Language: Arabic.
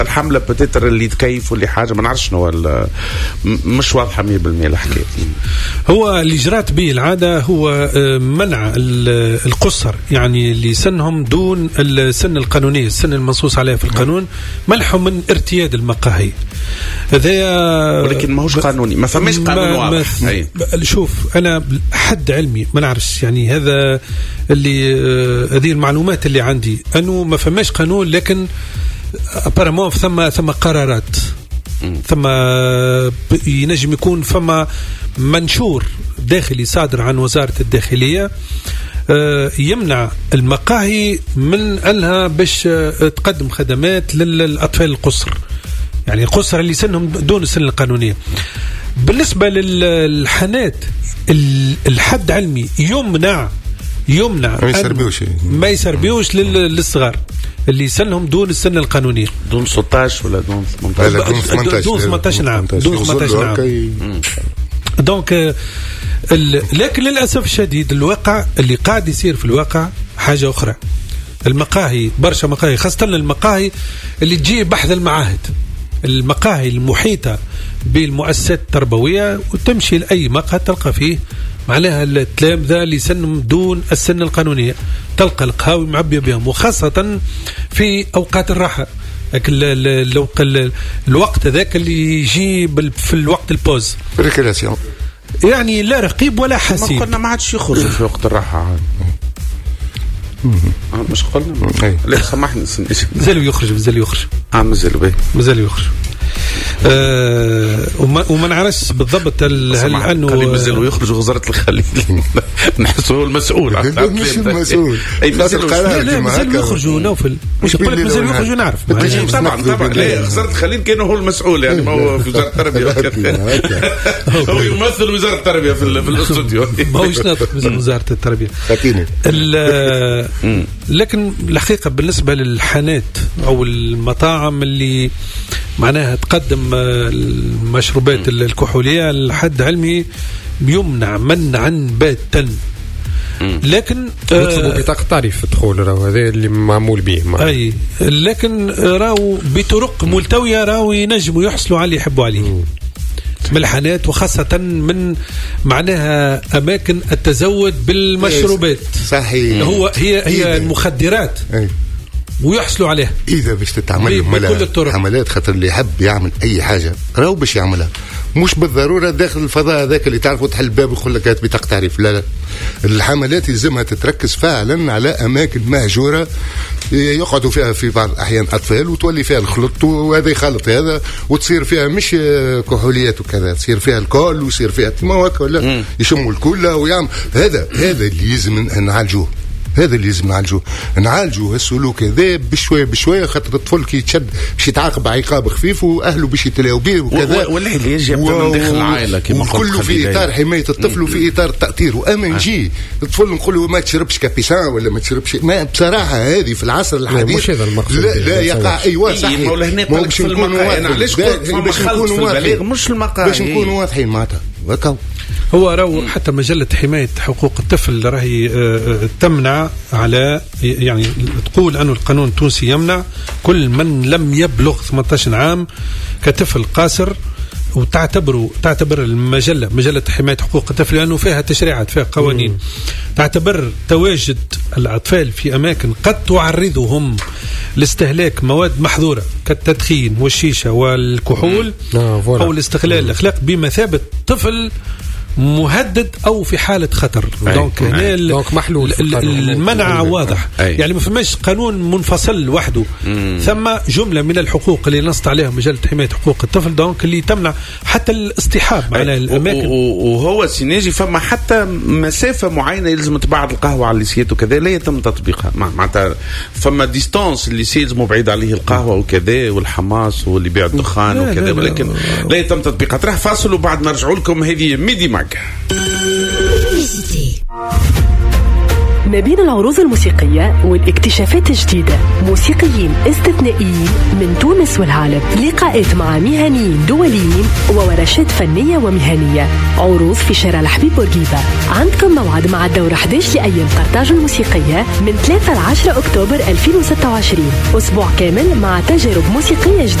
الحملة بتتر اللي تكيف واللي حاجة ما نعرفش شنو مش واضحة 100% الحكاية. هو اللي جرات به العادة هو منع القصر، يعني اللي سنهم دون السن القانوني، السن المنصوص عليه في القانون، منحهم من ارتياد المقاهي. هذا ولكن ماهوش قانوني، ما فماش قانون واضح. شوف أنا حد علمي ما نعرفش، يعني هذا اللي هذه المعلومات اللي عندي أنه ما فماش قانون، لكن أبارمون ثم قرارات، ثم ينجم يكون فما منشور داخلي صادر عن وزارة الداخلية يمنع المقاهي من أنها باش تقدم خدمات للأطفال القصر، يعني القصر اللي سنهم دون السن القانونية. بالنسبة للحانات الحد علمي يمنع ما يسربيوش للصغار اللي سنهم دون السن القانونية، دون 16 ولا دون 18 عام. دون 18 عام. دونك لكن للأسف الشديد الواقع اللي قاعد يصير في الواقع حاجة أخرى. المقاهي برشا مقاهي، خاصة المقاهي اللي تجي بحث المعاهد، المقاهي المحيطة بالمؤسسات التربوية، وتمشي لأي مقهى تلقى فيه معناها التلامذة اللي سنهم دون السن القانونية، تلقى القهاوي معبية بهم، وخاصة في أوقات الراحة، الوقت ذاك اللي يجي في الوقت البوز، يعني لا رقيب ولا حسيب. ما قلنا ما عادش يخرج في وقت الراحة مش قلنا لا سامحني مازالوا يخرج مازالوا يخرج وما نعرفش بالضبط هل انه مازالوا يخرج وزارة الخليج نحسوا المسؤول مش المسؤول مازالوا يخرجوا نوفل، مش نقول لك مازالوا يخرجوا نعرف طبعا لا وزارة الخليج كان هو المسؤول، يعني ما هو في وزارة التربية هو يمثل وزارة التربية في الاستوديو، ما هوش ناطق من وزارة التربية. لكن الحقيقة بالنسبة للحانات أو المطاعم اللي معناها تقدم المشروبات الكحولية، الحد علمي يمنع منعا باتا، لكن يطلبوا بطاقة تعريف الدخول، راهو هذا اللي معمول به أي، لكن راهو بطرق ملتوية راهو ينجموا يحصلوا على اللي يحبوا عليه من الحانات، وخاصة من معناها أماكن التزود بالمشروبات. صحيح. هي المخدرات ويحصلوا عليها. إذا باش تتعمل حملات، خاطر اللي يحب يعمل أي حاجة راهو باش يعملها، مش بالضرورة داخل الفضاء هذاك اللي تعرفوا تحل باب ويقول لك هات بطاقة تعريف. لا الحملات يلزمها تتركز فعلا على أماكن مهجورة يقعدوا فيها في بعض الأحيان أطفال، وتولي فيها الخلط وهذا يخلط هذا، وتصير فيها مش كحوليات وكذا، تصير فيها الكول ويصير فيها تموك ولا يشموا الكلة ويعمل هذا اللي يلزم نعالجوه. هذا اللي لازم نعالجوه السلوك هذا بشويه خاطر الطفل كي يتشد باش يتعاقب عقاب خفيف واهله باش يتلاو به وكذا، ولا اللي يجي من داخل العائله كما قلت، كله في اطار حمايه الطفل وفي اطار التاطير. واما نجي الطفل نقول له ما تشربش كابيسان ولا ما تشربش، ما بصراحه هذه في العصر الحديث مش هذا المقصود. لا يقع ايوا صحيح. ما باش نكونوا واضحين، علاش باش نكونوا واضحين مش المقاهي باش نكونوا واضحين معناتها وكاو. هو راهو حتى مجلة حماية حقوق الطفل راهي تمنع على، يعني تقول أنه القانون التونسي يمنع كل من لم يبلغ 18 عام كطفل قاصر، وتعتبر مجلة حماية حقوق الطفل لأنه فيها تشريعات، فيها قوانين، تعتبر تواجد الأطفال في أماكن قد تعرضهم لاستهلاك مواد محظورة كالتدخين والشيشة والكحول أو الاستغلال الأخلاق بمثابة طفل مهدد أو في حالة خطر. دونك هنا محلول المنع واضح، يعني ما فماش قانون منفصل وحده، ثم جملة من الحقوق اللي نصت عليها مجلة حماية حقوق الطفل، دونك اللي تمنع حتى الاصطحاب على الأماكن. وهو سيناجي فما حتى مسافة معينة يلزم تبعد القهوة على الليسيات وكذا لا يتم تطبيقها، معناتها فما ديستانس اللي يلزموا بعيد عليه القهوة وكذا والحماس واللي بيع الدخان وكذا، ولكن لا يتم تطبيقها. راح فاصل وبعد نرجعوا لكم. هذه ميدي ماك. ما بين العروض الموسيقية والاكتشافات الجديدة، موسيقيين استثنائيين من تونس والعالم، لقاءات مع مهنيين دوليين وورشات فنية ومهنية. عروض في شارع الحبيب بورقيبة. عندكم موعد مع الدورة 11 لأيام قرطاج الموسيقية من 3 ل 10 أكتوبر 2026. أسبوع كامل مع تجارب موسيقية جديدة